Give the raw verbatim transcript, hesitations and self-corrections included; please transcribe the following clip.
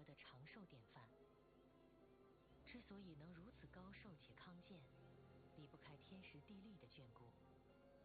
得的长寿典范。之所以能如此高寿且康健，离不开天时地利的眷顾。